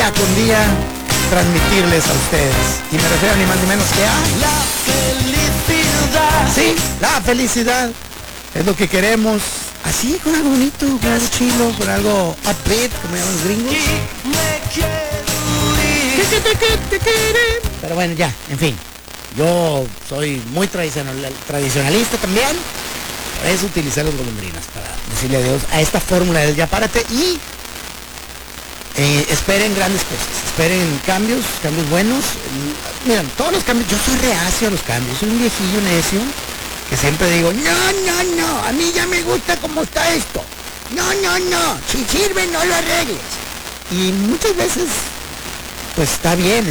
Con día transmitirles a ustedes, y me refiero ni más ni menos que a la felicidad. Sí, la felicidad es lo que queremos, así, con algo bonito, con algo chilo, con algo upbeat, como llaman los gringos. Pero bueno, ya, en fin, yo soy muy tradicionalista también. Por eso utilicé los golondrinas para decirle adiós a esta fórmula del ya párate y esperen grandes cosas, esperen cambios buenos. Miren, todos los cambios, yo soy reacio a los cambios, soy un viejillo necio que siempre digo, no, a mí ya me gusta cómo está esto, no, si sirve no lo arregles. Y muchas veces, pues está bien,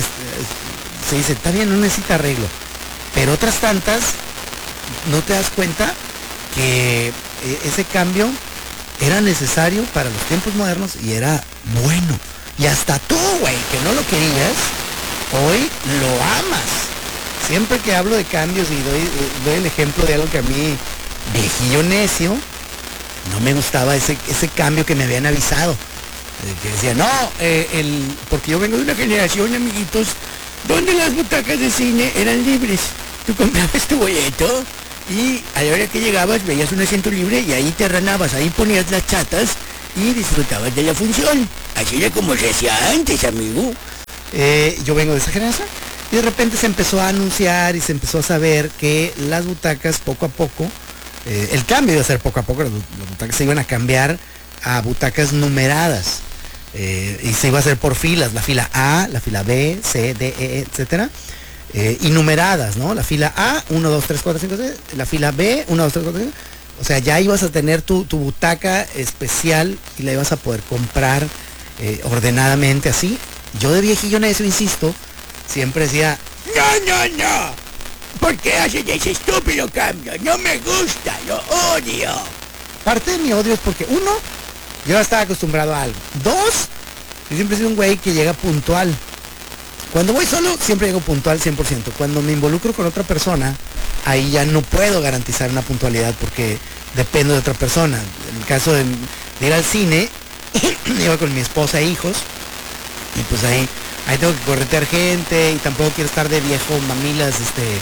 se dice, está bien, no necesita arreglo, pero otras tantas, no te das cuenta que ese cambio era necesario para los tiempos modernos y era bueno. Y hasta tú, güey, que no lo querías, hoy lo amas. Siempre que hablo de cambios y doy el ejemplo de algo que a mí, viejillo necio, no me gustaba ese cambio que me habían avisado. Que decía, no, porque yo vengo de una generación, amiguitos, donde las butacas de cine eran libres. Tú comprabas tu boleto y a la hora que llegabas veías un asiento libre y ahí te arranabas, ahí ponías las chatas y disfrutabas de la función. Así era como se hacía antes, amigo. Yo vengo de esa generación y de repente se empezó a anunciar y se empezó a saber que las butacas poco a poco, el cambio iba a ser poco a poco, las butacas se iban a cambiar a butacas numeradas. Y se iba a hacer por filas, la fila A, la fila B, C, D, E, etcétera. Y numeradas, ¿no? La fila A, 1, 2, 3, 4, 5, 6, la fila B, 1, 2, 3, 4, 5. O sea, ya ibas a tener tu butaca especial y la ibas a poder comprar ordenadamente así. Yo de viejillo necio, insisto, siempre decía, no, ¿por qué hacen ese estúpido cambio? No me gusta, lo odio. Parte de mi odio es porque, uno, yo ya estaba acostumbrado a algo. Dos, yo siempre he sido un güey que llega puntual. Cuando voy solo, siempre llego puntual 100%. Cuando me involucro con otra persona, ahí ya no puedo garantizar una puntualidad porque dependo de otra persona. En el caso de ir al cine, iba con mi esposa e hijos, y pues ahí tengo que corretear gente, y tampoco quiero estar de viejo mamilas,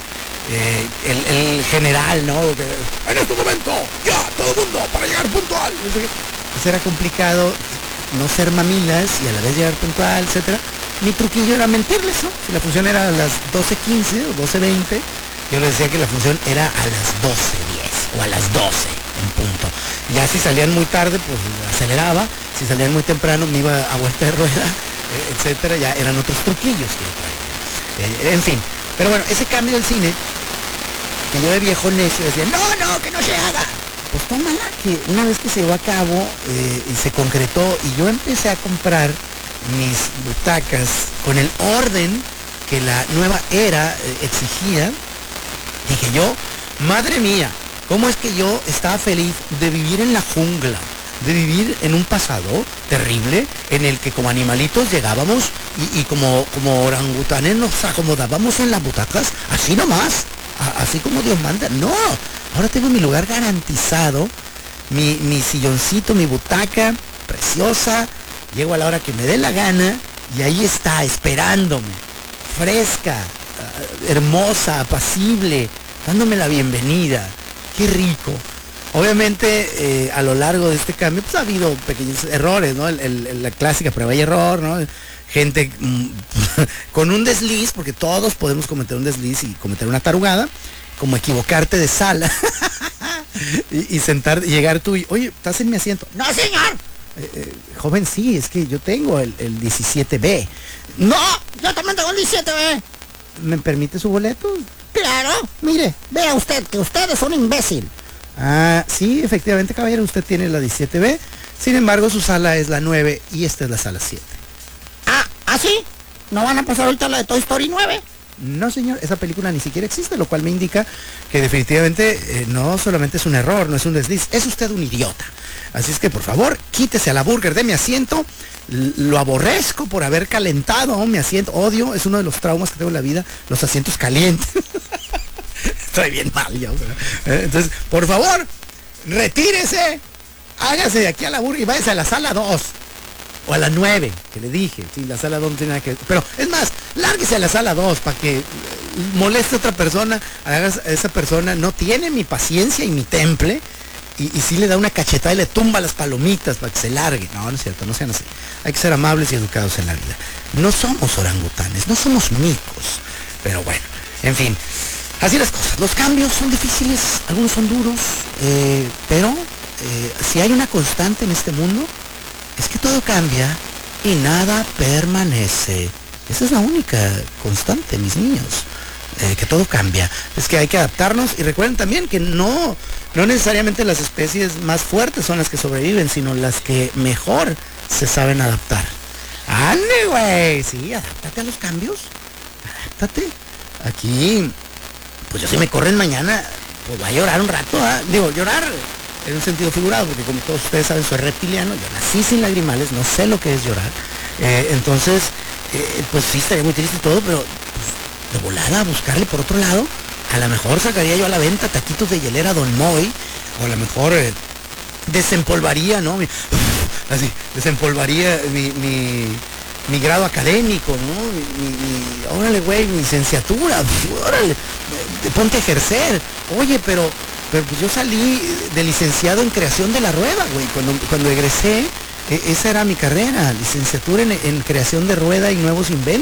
el general, ¿no? En este momento, ya, todo el mundo, para llegar puntual. Pues era complicado no ser mamilas y a la vez llegar puntual, etcétera. Mi truquillo era mentirles, ¿no? Si la función era a las 12:15 o 12:20, yo les decía que la función era a las 12:10 o a las 12 en punto. Ya si salían muy tarde, pues aceleraba. Si salían muy temprano, me iba a vuelta de rueda, etcétera. Ya eran otros truquillos que yo traía. En fin, pero bueno, ese cambio del cine, que yo de viejo necio decía, no, que no se haga. Pues tómala, que una vez que se llevó a cabo y se concretó y yo empecé a comprar mis butacas con el orden que la nueva era exigía, dije yo, madre mía, ¿cómo es que yo estaba feliz de vivir en la jungla? De vivir en un pasado terrible en el que como animalitos llegábamos y como orangutanes nos acomodábamos en las butacas, así nomás, así como Dios manda. No, ahora tengo mi lugar garantizado, mi silloncito, mi butaca preciosa. Llego a la hora que me dé la gana y ahí está, esperándome, fresca, hermosa, apacible, dándome la bienvenida. ¡Qué rico! Obviamente, a lo largo de este cambio, pues ha habido pequeños errores, ¿no? La clásica prueba y error, ¿no? Gente con un desliz, porque todos podemos cometer un desliz y cometer una tarugada, como equivocarte de sala y sentar, y llegar tú y, oye, ¿estás en mi asiento? ¡No, señor! Joven, sí, es que yo tengo el 17B. ¡No! Yo también tengo el 17B. ¿Me permite su boleto? Claro. Mire, vea usted, que usted es un imbécil. Ah, sí, efectivamente, caballero, usted tiene la 17B. Sin embargo, su sala es la 9 y esta es la sala 7. ¿Ah, sí? ¿No van a pasar ahorita la de Toy Story 9? No, señor, esa película ni siquiera existe, lo cual me indica que definitivamente no solamente es un error, no es un desliz, es usted un idiota. Así es que, por favor, quítese a la burger de mi asiento. Lo aborrezco por haber calentado mi asiento. Odio, es uno de los traumas que tengo en la vida, los asientos calientes. Estoy bien mal yo. Entonces, por favor, retírese, hágase de aquí a la burger y váyase a la sala 2. O a las 9, que le dije, sí, la sala 2 no tiene nada que ver. Pero, es más, lárguese a la sala 2 para que moleste a otra persona, esa persona no tiene mi paciencia y mi temple, y sí le da una cachetada y le tumba las palomitas para que se largue. No, no es cierto, no sean así. Hay que ser amables y educados en la vida. No somos orangutanes, no somos micos. Pero bueno, en fin, así las cosas. Los cambios son difíciles, algunos son duros, pero si hay una constante en este mundo, es que todo cambia y nada permanece. Esa es la única constante, mis niños. Que todo cambia. Es que hay que adaptarnos, y recuerden también que no necesariamente las especies más fuertes son las que sobreviven, sino las que mejor se saben adaptar. ¡Ande, güey! Sí, adáptate a los cambios. Adáptate. Aquí, pues yo si me corren mañana, pues va a llorar un rato, ¿eh? Digo, llorar en un sentido figurado, porque como todos ustedes saben, soy reptiliano, yo nací sin lagrimales, no sé lo que es llorar. Entonces, pues sí, estaría muy triste y todo, pero pues, de volada a buscarle por otro lado. A lo mejor sacaría yo a la venta taquitos de hielera Don Moy, o a lo mejor desempolvaría, ¿no? Así, desempolvaría mi grado académico, ¿no? Órale, güey, mi licenciatura, órale, ponte a ejercer. Oye, pero pues yo salí de licenciado en creación de la rueda, güey, cuando egresé, esa era mi carrera, licenciatura en creación de rueda y nuevos inventos.